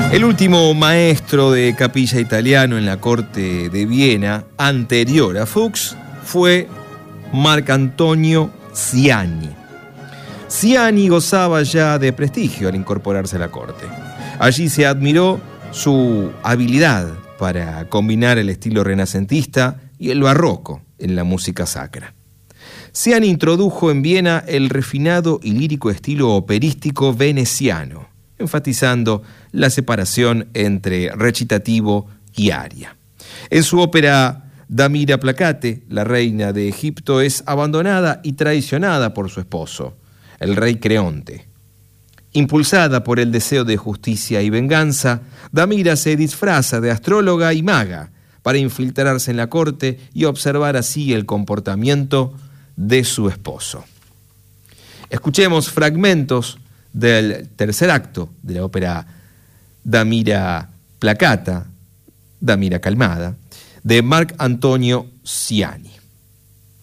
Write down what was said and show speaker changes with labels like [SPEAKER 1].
[SPEAKER 1] El último maestro de capilla italiano en la corte de Viena, anterior a Fuchs, fue Marcantonio Ciani. Ciani gozaba ya de prestigio al incorporarse a la corte. Allí se admiró su habilidad para combinar el estilo renacentista y el barroco en la música sacra. Ciani introdujo en Viena el refinado y lírico estilo operístico veneciano, enfatizando la separación entre recitativo y aria. En su ópera Damira Placate, la reina de Egipto es abandonada y traicionada por su esposo, el rey Creonte. Impulsada por el deseo de justicia y venganza, Damira se disfraza de astróloga y maga para infiltrarse en la corte y observar así el comportamiento de su esposo. Escuchemos fragmentos del tercer acto de la ópera Damira Placata, Damira Calmada, de Marcantonio Ciani.